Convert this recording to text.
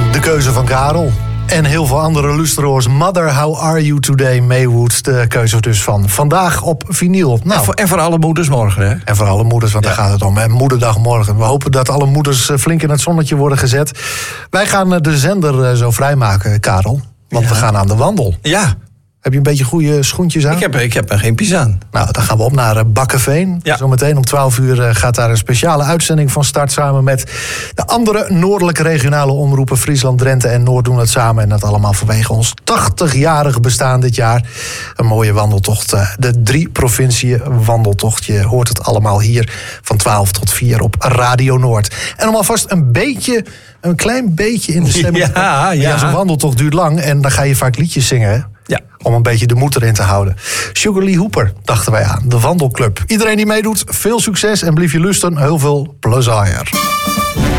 De keuze van Karel. En heel veel andere luisteraars. Mother, How Are You Today, Maywood. De keuze dus van vandaag op vinyl. Nou, en voor alle moeders morgen, hè? En voor alle moeders, want daar gaat het om. Hè? Moederdag morgen. We hopen dat alle moeders flink in het zonnetje worden gezet. Wij gaan de zender zo vrijmaken, Karel. Want we gaan aan de wandel. Ja. Heb je een beetje goede schoentjes aan? Ik heb er geen pies aan. Nou, dan gaan we op naar Bakkeveen. Ja. Zometeen om 12 uur gaat daar een speciale uitzending van start... samen met de andere noordelijke regionale omroepen. Friesland, Drenthe en Noord doen het samen. En dat allemaal vanwege ons 80-jarig bestaan dit jaar. Een mooie wandeltocht. De 3 provinciën wandeltocht. Je hoort het allemaal hier van 12 tot 4 op Radio Noord. En om alvast een klein beetje in de stemming te komen. Ja, zo'n wandeltocht duurt lang en dan ga je vaak liedjes zingen, hè? Ja. Om een beetje de moed erin te houden. Sugar Lee Hooper, dachten wij aan. De Wandelclub. Iedereen die meedoet, veel succes en blijf je lusten. Heel veel plezier.